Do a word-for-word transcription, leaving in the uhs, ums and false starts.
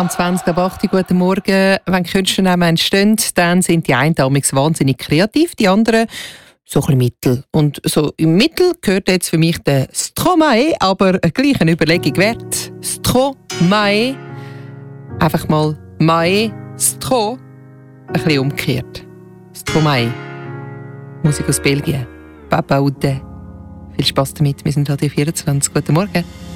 Am zwanzig ab acht Uhr, guten Morgen. Wenn Künstlernamen entstehen, dann sind die einen damals wahnsinnig kreativ, die anderen so ein bisschen mittel. Und so im Mittel gehört jetzt für mich der Stromae, aber gleich eine Überlegung wert. Stromae, einfach mal Mae, Stro, ein bisschen umgekehrt. Stromae, Musik aus Belgien, Papa Ute. Viel Spass damit, wir sind Radio vierundzwanzig. Guten Morgen.